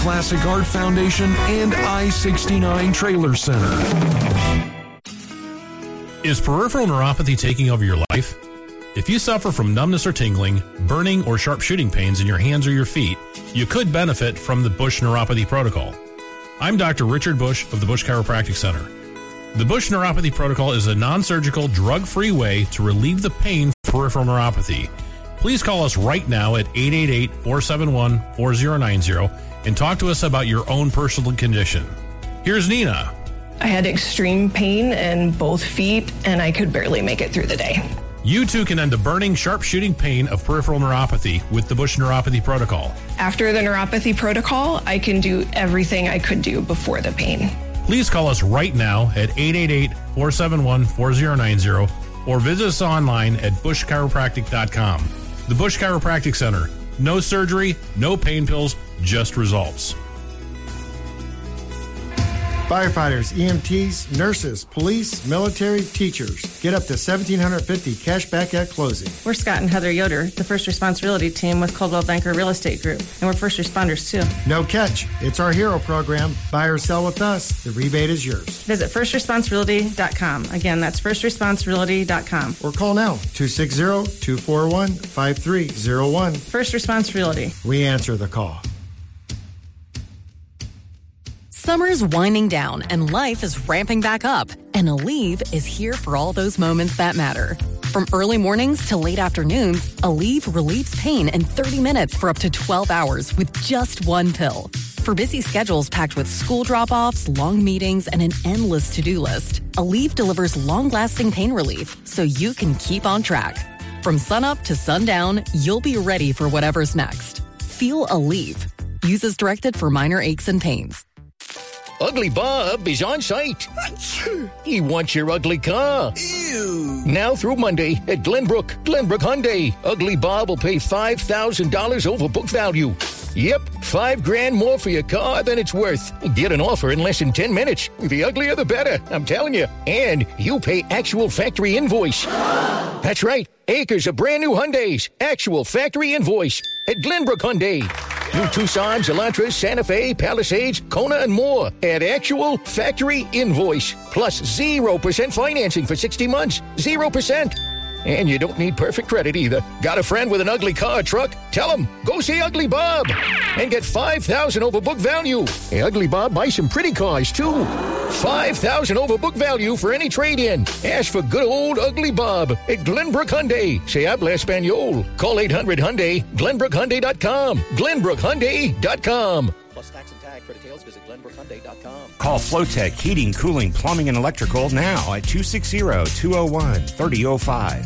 Classic Art Foundation and I-69 Trailer Center. Is peripheral neuropathy taking over your life? If you suffer from numbness or tingling, burning, or sharp shooting pains in your hands or your feet, you could benefit from the Bush Neuropathy Protocol. I'm Dr. Richard Bush of the Bush Chiropractic Center. The Bush Neuropathy Protocol is a non-surgical, drug-free way to relieve the pain from peripheral neuropathy. Please call us right now at 888-471-4090 and talk to us about your own personal condition. Here's Nina. I had extreme pain in both feet, and I could barely make it through the day. You too can end the burning, sharp shooting pain of peripheral neuropathy with the Bush Neuropathy Protocol. After the neuropathy protocol, I can do everything I could do before the pain. Please call us right now at 888-471-4090 or visit us online at bushchiropractic.com. The Bush Chiropractic Center. No surgery, no pain pills, just results. Firefighters, EMTs, nurses, police, military, teachers. Get up to $1,750 cash back at closing. We're Scott and Heather Yoder, the First Response Realty team with Coldwell Banker Real Estate Group. And we're first responders, too. No catch. It's our hero program. Buy or sell with us. The rebate is yours. Visit firstresponserealty.com. Again, that's firstresponserealty.com. Or call now, 260-241-5301. First Response Realty. We answer the call. Summer's winding down and life is ramping back up. And Aleve is here for all those moments that matter. From early mornings to late afternoons, Aleve relieves pain in 30 minutes for up to 12 hours with just one pill. For busy schedules packed with school drop-offs, long meetings, and an endless to-do list, Aleve delivers long-lasting pain relief so you can keep on track. From sunup to sundown, you'll be ready for whatever's next. Feel Aleve. Use as directed for minor aches and pains. Ugly Bob is on site. He wants your ugly car. Ew. Now through Monday at Glenbrook Hyundai. Ugly Bob will pay $5,000 over book value. Yep, $5,000 more for your car than it's worth. Get an offer in less than 10 minutes. The uglier the better, I'm telling you. And you pay actual factory invoice. That's right, acres of brand new Hyundais. Actual factory invoice at Glenbrook Hyundai. New Tucsons, Elantras, Santa Fe, Palisades, Kona, and more at actual factory invoice. Plus 0% financing for 60 months. 0%. And you don't need perfect credit either. Got a friend with an ugly car or truck? Tell him, go see Ugly Bob and get $5,000 over book value. Hey, Ugly Bob buys some pretty cars, too. $5,000 over book value for any trade-in. Ask for good old Ugly Bob at Glenbrook Hyundai. Se habla Espanol. Call 800-HYUNDAI, GlenbrookHyundai.com. GlenbrookHyundai.com. Plus tax and tag. For details, visit GlenbrookHyundai.com. Call Flowtech Heating, Cooling, Plumbing, and Electrical now at 260-201-3005.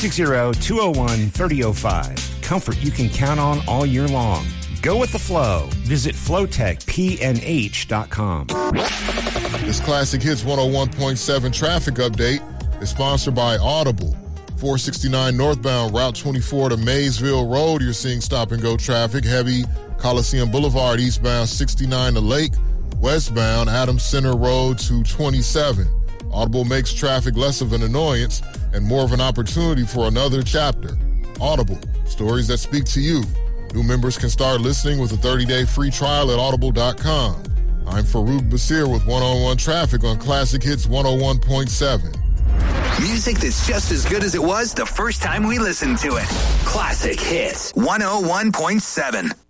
260-201-3005. Comfort you can count on all year long. Go with the flow. Visit flowtechpnh.com. This Classic Hits 101.7 traffic update is sponsored by Audible. 469 northbound Route 24 to Maysville Road, you're seeing stop-and-go traffic. Heavy Coliseum Boulevard eastbound 69 to Lake. Westbound Adams Center Road to 27. Audible makes traffic less of an annoyance and more of an opportunity for another chapter. Audible, stories that speak to you. New members can start listening with a 30-day free trial at audible.com. I'm Farouk Basir with One-on-One Traffic on Classic Hits 101.7. Music that's just as good as it was the first time we listened to it. Classic Hits 101.7.